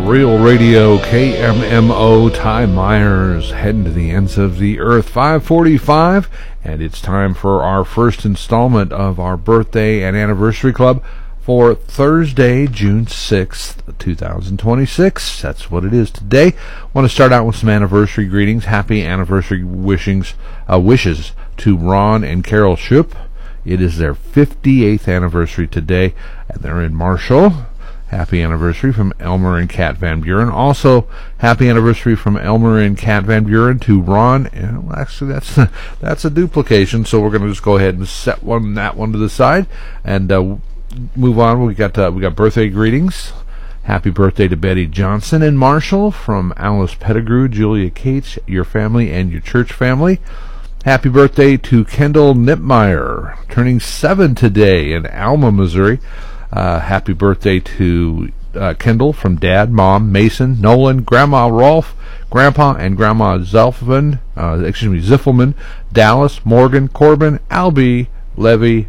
Real Radio KMMO. Ty Myers heading to the ends of the earth, 5:45, and it's time for our first installment of our birthday and anniversary club for Thursday, June 6th, 2026. That's what it is today. I want to start out with some anniversary greetings. Happy anniversary wishes to Ron and Carol Shoup. It is their 58th anniversary today, and they're in Marshall. Happy anniversary from Elmer and Kat Van Buren. Also, happy anniversary from Elmer and Kat Van Buren to Ron. And actually, that's a duplication, so we're going to just go ahead and set that one to the side and move on. We got birthday greetings. Happy birthday to Betty Johnson in Marshall from Alice Pettigrew, Julia Cates, your family, and your church family. Happy birthday to Kendall Nipmeyer, turning 7 today in Alma, Missouri. Happy birthday to Kendall from Dad, Mom, Mason, Nolan, Grandma Rolf, Grandpa and Grandma Ziffelman, Dallas, Morgan, Corbin, Albie, Levi,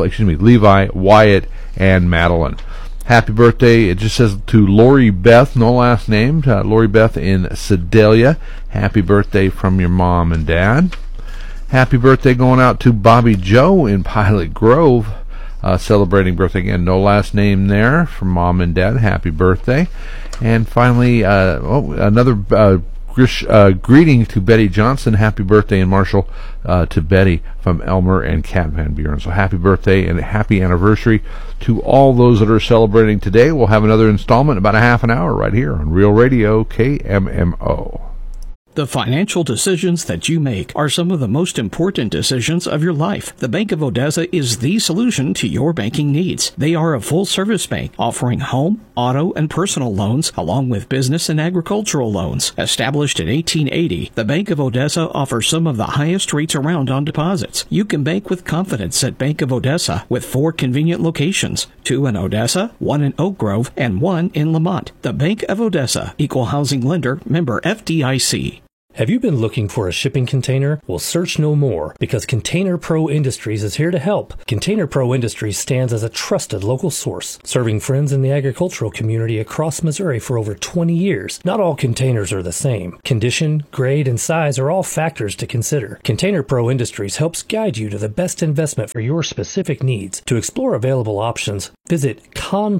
Wyatt, and Madeline. Happy birthday, it just says to Lori Beth, no last name, Lori Beth in Sedalia. Happy birthday from your mom and dad. Happy birthday going out to Bobby Joe in Pilot Grove. Celebrating birthday again, no last name there from mom and dad. Happy birthday. And finally, another greeting to Betty Johnson. Happy birthday in Marshall to Betty from Elmer and Kat Van Buren. So happy birthday and happy anniversary to all those that are celebrating today. We'll have another installment in about a half an hour right here on Real Radio KMMO. The financial decisions that you make are some of the most important decisions of your life. The Bank of Odessa is the solution to your banking needs. They are a full-service bank offering home, auto, and personal loans, along with business and agricultural loans. Established in 1880, the Bank of Odessa offers some of the highest rates around on deposits. You can bank with confidence at Bank of Odessa with 4 convenient locations, 2 in Odessa, 1 in Oak Grove, and 1 in Lamont. The Bank of Odessa, Equal Housing Lender, member FDIC. Have you been looking for a shipping container? Well, search no more, because Container Pro Industries is here to help. Container Pro Industries stands as a trusted local source, serving friends in the agricultural community across Missouri for over 20 years. Not all containers are the same. Condition, grade, and size are all factors to consider. Container Pro Industries helps guide you to the best investment for your specific needs. To explore available options, visit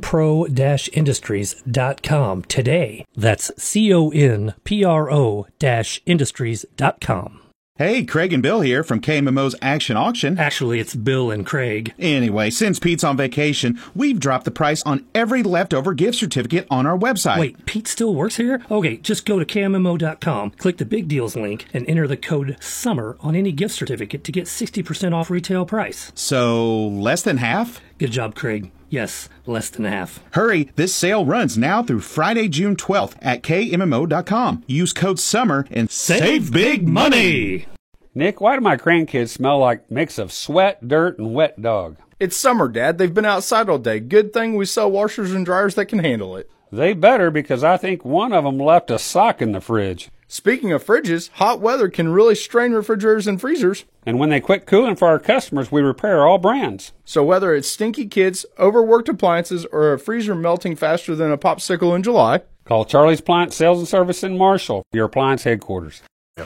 conpro-industries.com today. That's CONPRO-industries.com. Hey, Craig and Bill here from KMMO's Action Auction. Actually, it's Bill and Craig. Anyway, since Pete's on vacation, we've dropped the price on every leftover gift certificate on our website. Wait, Pete still works here? Okay, just go to KMMO.com, click the Big Deals link, and enter the code SUMMER on any gift certificate to get 60% off retail price. So, less than half? Good job, Craig. Yes, less than half. Hurry, this sale runs now through Friday, June 12th at KMMO.com. Use code SUMMER and save big money! Nick, why do my grandkids smell like a mix of sweat, dirt, and wet dog? It's summer, Dad. They've been outside all day. Good thing we sell washers and dryers that can handle it. They better, because I think one of them left a sock in the fridge. Speaking of fridges, hot weather can really strain refrigerators and freezers. And when they quit cooling for our customers, we repair all brands. So whether it's stinky kids, overworked appliances, or a freezer melting faster than a popsicle in July, call Charlie's Appliance Sales and Service in Marshall, your appliance headquarters. Yep.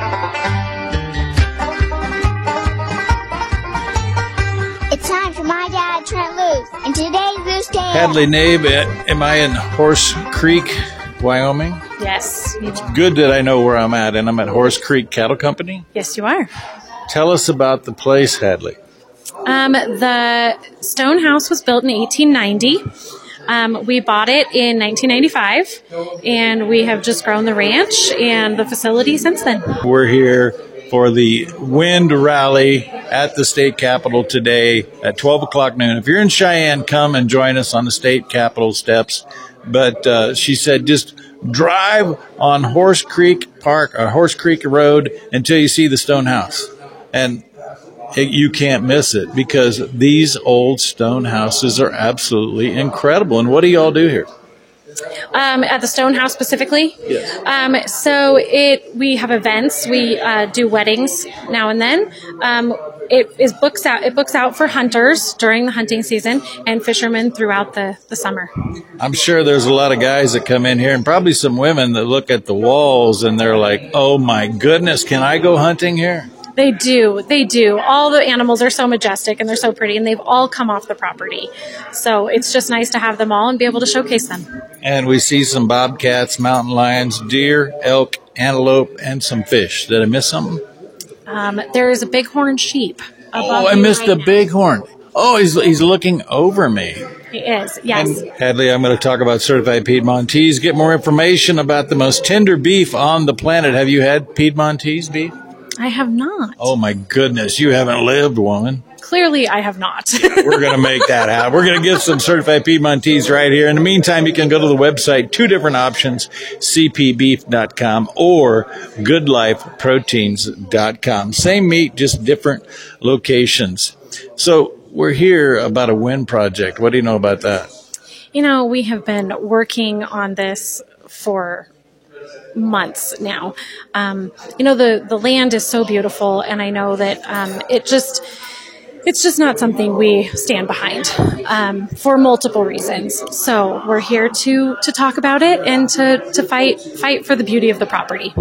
It's time for My Dad, Trent Loos, and today's Loose Day. Hadley Nabe, am I in Horse Creek, Wyoming? Yes. It's good that I know where I'm at, and I'm at Horse Creek Cattle Company. Yes, you are. Tell us about the place, Hadley. The stone house was built in 1890. We bought it in 1995, and we have just grown the ranch and the facility since then. We're here for the Wind Rally at the state capitol today at 12 o'clock noon. If you're in Cheyenne, come and join us on the state capitol steps. But she said just drive on Horse Creek Park or Horse Creek Road until you see the stone house. And you can't miss it, because these old stone houses are absolutely incredible. And what do y'all do here? At the Stonehouse specifically? Yes. So we have events. We do weddings now and then. It books out for hunters during the hunting season and fishermen throughout the summer. I'm sure there's a lot of guys that come in here and probably some women that look at the walls and they're like, oh my goodness, can I go hunting here? They do. All the animals are so majestic and they're so pretty, and they've all come off the property. So it's just nice to have them all and be able to showcase them. And we see some bobcats, mountain lions, deer, elk, antelope, and some fish. Did I miss something? There's a bighorn sheep. Oh, I missed the bighorn. Oh, he's looking over me. He is, yes. And Hadley, I'm going to talk about certified Piedmontese. Get more information about the most tender beef on the planet. Have you had Piedmontese beef? I have not. Oh, my goodness. You haven't lived, woman. Clearly, I have not. We're going to make that happen. We're going to get some certified Piedmontese right here. In the meantime, you can go to the website, two different options, cpbeef.com or goodlifeproteins.com. Same meat, just different locations. So we're here about a wind project. What do you know about that? We have been working on this for months now. The land is so beautiful, and I know that it's just not something we stand behind for multiple reasons. So we're here to talk about it and to fight for the beauty of the property.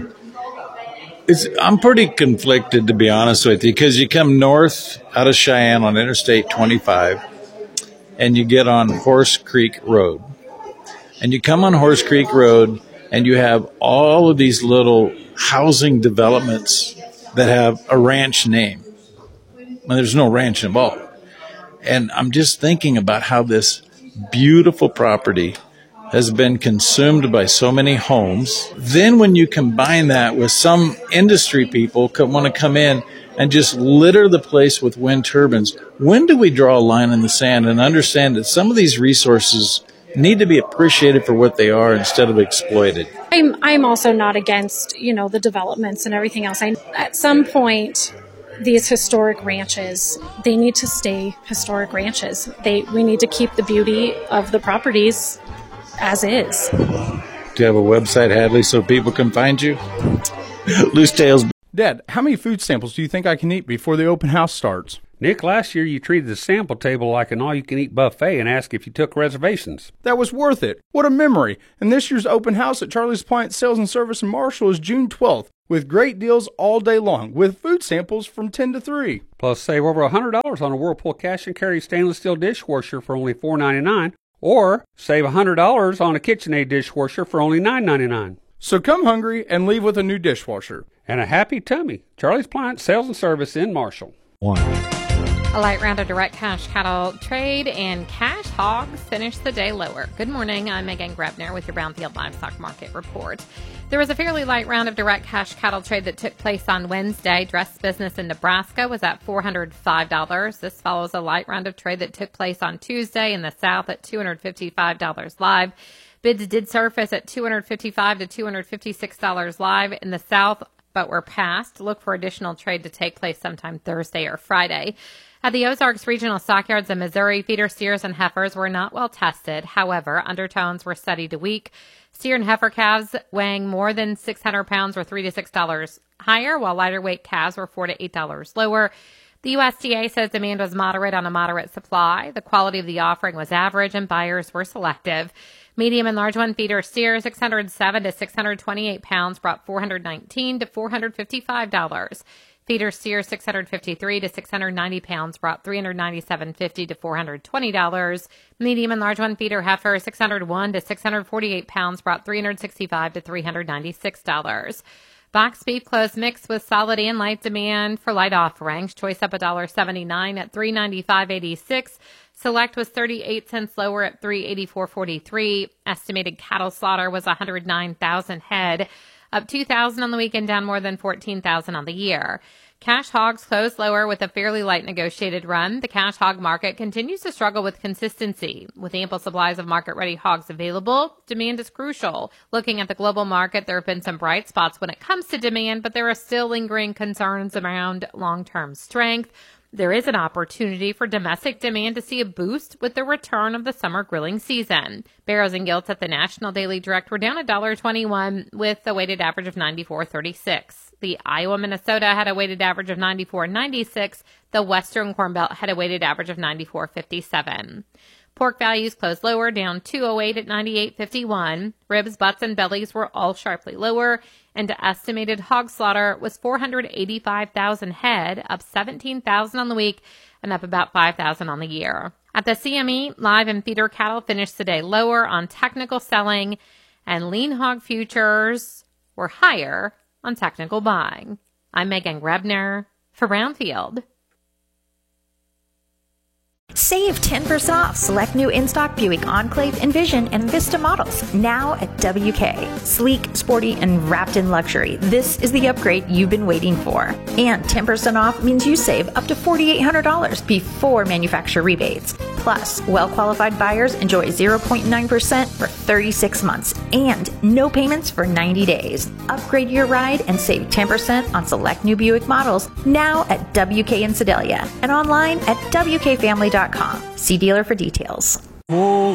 I'm pretty conflicted, to be honest with you, because you come north out of Cheyenne on Interstate 25 and you get on Horse Creek Road. And you come on Horse Creek Road and you have all of these little housing developments that have a ranch name. Well, there's no ranch involved. And I'm just thinking about how this beautiful property has been consumed by so many homes. Then when you combine that with some industry people want to come in and just litter the place with wind turbines, when do we draw a line in the sand and understand that some of these resources need to be appreciated for what they are instead of exploited? I'm also not against, the developments and everything else. At some point, these historic ranches, they need to stay historic ranches. We need to keep the beauty of the properties as is. Do you have a website, Hadley, so people can find you? Loose Tales. Dad, how many food samples do you think I can eat before the open house starts? Nick, last year you treated the sample table like an all-you-can-eat buffet and asked if you took reservations. That was worth it. What a memory. And this year's open house at Charlie's Appliance Sales and Service in Marshall is June 12th, with great deals all day long, with food samples from 10 to 3. Plus, save over $100 on a Whirlpool cash and carry stainless steel dishwasher for only $4.99, or save $100 on a KitchenAid dishwasher for only $9.99. So come hungry and leave with a new dishwasher. And a happy tummy. Charlie's Appliance Sales and Service in Marshall. A light round of direct cash cattle trade and cash hogs finished the day lower. Good morning. I'm Megan Grebner with your Brownfield Livestock Market Report. There was a fairly light round of direct cash cattle trade that took place on Wednesday. Dress business in Nebraska was at $405. This follows a light round of trade that took place on Tuesday in the South at $255 live. Bids did surface at $255 to $256 live in the South, but were passed. Look for additional trade to take place sometime Thursday or Friday. At the Ozarks Regional Stockyards in Missouri, feeder steers and heifers were not well tested. However, undertones were steady to weak. Steer and heifer calves weighing more than 600 pounds were $3 to $6 higher, while lighter weight calves were $4 to $8 lower. The USDA says demand was moderate on a moderate supply. The quality of the offering was average and buyers were selective. Medium and large one feeder steer 607 to 628 pounds brought $419 to $455. Feeder steer 653 to 690 pounds brought $397.50 to $420. Medium and large one feeder heifer 601 to 648 pounds brought $365 to $396. Box beef closed mixed with solid and light demand for light offerings. Choice up $1.79 at $395.86. Select was 38 cents lower at $384.43. Estimated cattle slaughter was 109,000 head, up 2,000 on the weekend, down more than 14,000 on the year. Cash hogs closed lower with a fairly light negotiated run. The cash hog market continues to struggle with consistency. With ample supplies of market-ready hogs available, demand is crucial. Looking at the global market, there have been some bright spots when it comes to demand, but there are still lingering concerns around long-term strength. There is an opportunity for domestic demand to see a boost with the return of the summer grilling season. Barrows and Gilts at the National Daily Direct were down $1.21 with a weighted average of 94.36. The Iowa Minnesota had a weighted average of 94.96. The Western Corn Belt had a weighted average of 94.57. Pork values closed lower, down $2.08 at 98.51. Ribs, butts, and bellies were all sharply lower, and the estimated hog slaughter was 485,000 head, up 17,000 on the week and up about 5,000 on the year. At the CME, live and feeder cattle finished the day lower on technical selling, and lean hog futures were higher on technical buying. I'm Megan Grebner for Brownfield. Save 10% off select new in-stock Buick Enclave, Envision, and Vista models now at WK. Sleek, sporty, and wrapped in luxury. This is the upgrade you've been waiting for. And 10% off means you save up to $4,800 before manufacturer rebates. Plus, well-qualified buyers enjoy 0.9% for 36 months and no payments for 90 days. Upgrade your ride and save 10% on select new Buick models now at WK in Sedalia and online at WKFamily.com. See dealer for details. Full